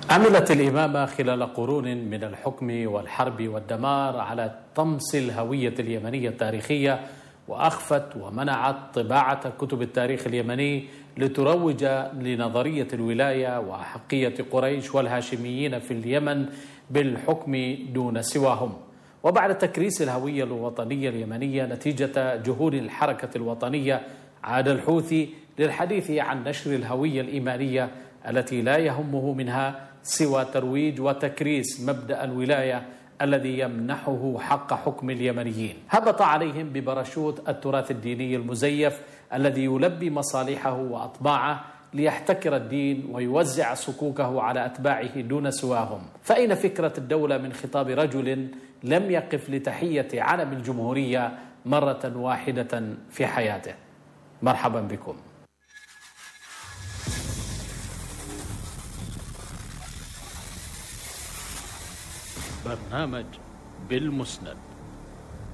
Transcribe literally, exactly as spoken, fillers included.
عملت الإمامة خلال قرون من الحكم والحرب والدمار على طمس الهوية اليمنية التاريخية، وأخفت ومنعت طباعة كتب التاريخ اليمني لتروج لنظرية الولاية وأحقية قريش والهاشميين في اليمن بالحكم دون سواهم. وبعد تكريس الهوية الوطنية اليمنية نتيجة جهود الحركة الوطنية، عاد الحوثي للحديث عن نشر الهوية الإيمانية التي لا يهمه منها سوى ترويج وتكريس مبدأ الولاية الذي يمنحه حق حكم اليمنيين. هبط عليهم بباراشوت التراث الديني المزيف الذي يلبي مصالحه وأطماعه ليحتكر الدين ويوزع صكوكه على أتباعه دون سواهم. فأين فكرة الدولة من خطاب رجل لم يقف لتحية علم الجمهورية مرة واحدة في حياته؟ مرحبا بكم. برنامج بالمسند.